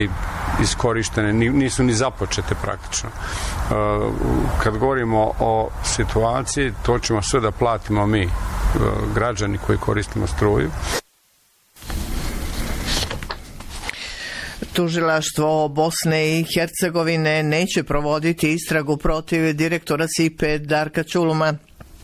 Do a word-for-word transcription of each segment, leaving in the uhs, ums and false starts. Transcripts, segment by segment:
iskorištene, nisu ni započete praktično. Kad govorimo o situaciji, to ćemo sve da platimo mi, građani koji koristimo struju. Tužilaštvo Bosne i Hercegovine neće provoditi istragu protiv direktora S I P E Darka Ćuluma.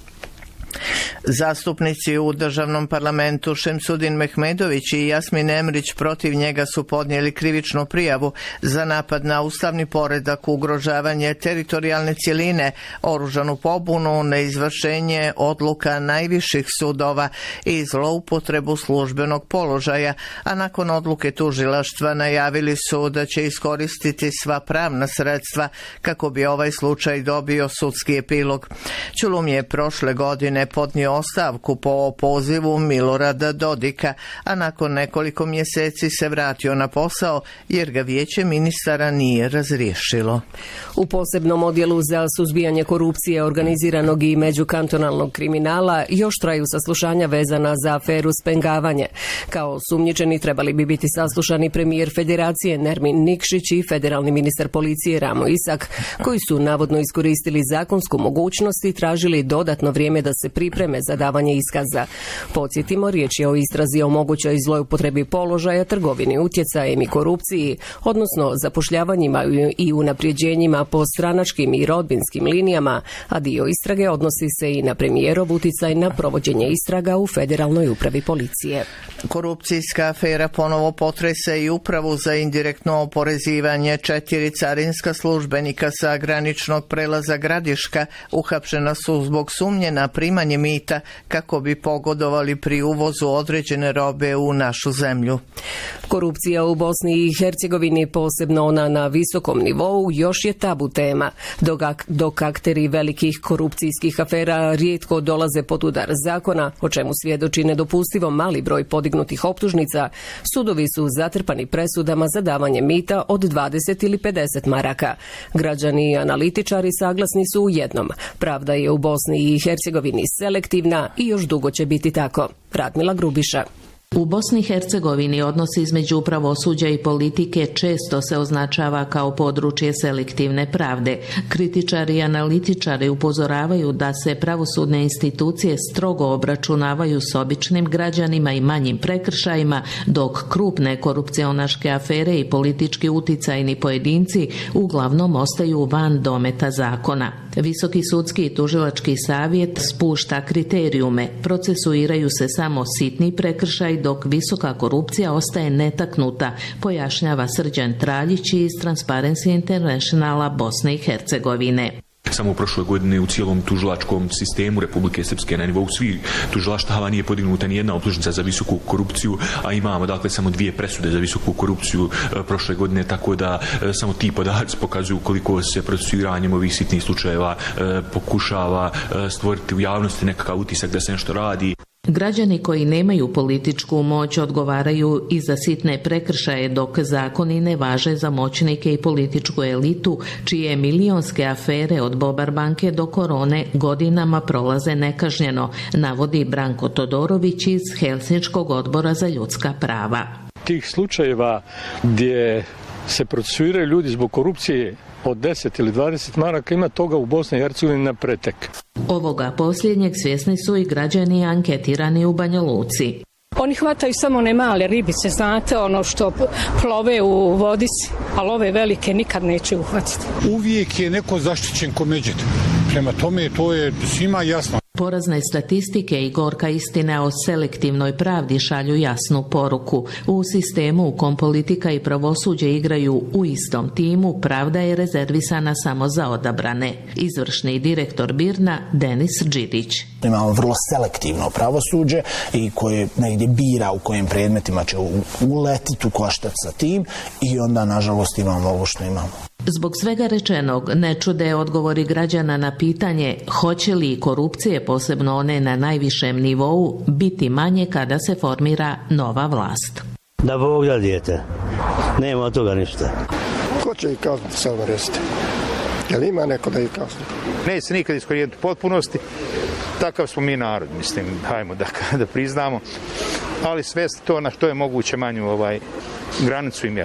Zastupnici u državnom parlamentu Šemsudin Mehmedović i Jasmin Emrić protiv njega su podnijeli krivičnu prijavu za napad na ustavni poredak, ugrožavanje teritorijalne cjeline, oružanu pobunu, neizvršenje odluka najviših sudova i zloupotrebu službenog položaja, a nakon odluke tužilaštva najavili su da će iskoristiti sva pravna sredstva kako bi ovaj slučaj dobio sudski epilog. Ćulum je prošle godine podnio ostavku po pozivu Milorada Dodika, a nakon nekoliko mjeseci se vratio na posao jer ga vijeće ministara nije razriješilo. U posebnom odjelu za suzbijanje korupcije, organiziranog i međukantonalnog kriminala još traju saslušanja vezana za aferu Spengavanje. Kao osumnjičeni trebali bi biti saslušani premijer Federacije Nermin Nikšić i federalni ministar policije Ramo Isak, koji su navodno iskoristili zakonsku mogućnost i tražili dodatno vrijeme da se pripreme za davanje iskaza. Podsjetimo, riječ je o istrazi o mogućoj zloupotrebi položaja, trgovini utjecajem i korupciji, odnosno zapošljavanjima i unapređenjima po stranačkim i rodbinskim linijama, a dio istrage odnosi se i na premijerov utjecaj na provođenje istraga u Federalnoj upravi policije. Korupcijska afera ponovo potresa i upravu za indirektno oporezivanje. Četiri carinska službenika sa graničnog prelaza Gradiška uhapšena su zbog sumnje na primanje mita kako bi pogodovali pri uvozu određene robe u našu zemlju. Korupcija u Bosni i Hercegovini, posebno ona na visokom nivou, još je tabu tema. Dok, dok akteri velikih korupcijskih afera rijetko dolaze pod udar zakona, o čemu svjedoči nedopustivo mali broj podignutih optužnica, sudovi su zatrpani presudama za davanje mita od dvadeset ili pedeset maraka. Građani i analitičari saglasni su u jednom. Pravda je u Bosni i Hercegovini selektivna i još dugo će biti tako. Radmila Grubiša. U Bosni i Hercegovini odnos između pravosuđa i politike često se označava kao područje selektivne pravde. Kritičari i analitičari upozoravaju da se pravosudne institucije strogo obračunavaju s običnim građanima i manjim prekršajima, dok krupne korupcionaške afere i politički uticajni pojedinci uglavnom ostaju van dometa zakona. Visoki sudski i tužilački savjet spušta kriterijume, procesuiraju se samo sitni prekršaj, dok visoka korupcija ostaje netaknuta, pojašnjava Srđan Traljić iz Transparency Internationala Bosne i Hercegovine. Samo u prošloj godini u cijelom tužilačkom sistemu Republike Srpske na nivou svih tužilaštava nije podignuta ni jedna optužnica za visoku korupciju, a imamo dakle samo dvije presude za visoku korupciju e, prošle godine, tako da e, samo ti podaci pokazuju koliko se procesuiranjem ovih sitnih slučajeva e, pokušava e, stvoriti u javnosti nekakav utisak da se nešto radi. Građani koji nemaju političku moć odgovaraju i za sitne prekršaje, dok zakoni ne važe za moćnike i političku elitu, čije milionske afere od Bobar banke do korone godinama prolaze nekažnjeno, navodi Branko Todorović iz Helsinškog odbora za ljudska prava. Tih slučajeva gdje se procesuiraju ljudi zbog korupcije od deset ili dvadeset maraka, ima toga u Bosni i Hercegovini na pretek. Ovoga posljednjeg svjesni su i građani anketirani u Banja Luci. Oni hvataju samo one male ribice, znate, ono što plove u vodici, ali ove velike nikad neće uhvatiti. Uvijek je neko zaštićen ko međed. Prema tome to je svima jasno. Porazne statistike i gorka istina o selektivnoj pravdi šalju jasnu poruku. U sistemu u kom politika i pravosuđe igraju u istom timu, pravda je rezervisana samo za odabrane. Izvršni direktor Birna Denis Đidić. Imamo vrlo selektivno pravosuđe i koje negdje bira u kojim predmetima će uletiti u koštac sa tim i onda nažalost imamo ovo što imamo. Zbog svega rečenog ne čude odgovori građana na pitanje hoće li korupcije, posebno one na najvišem nivou, biti manje kada se formira nova vlast. Da Bog da dijete, nema od toga ništa. Ko će ih kazniti, samo recite? Jel ima neko da ih kazni? Neće se nikad iskorijeniti u potpunosti, takav smo mi narod, mislim, hajmo da, da priznamo, ali svesti to na što je moguće manju ovaj, granicu i mjeru.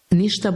Ništa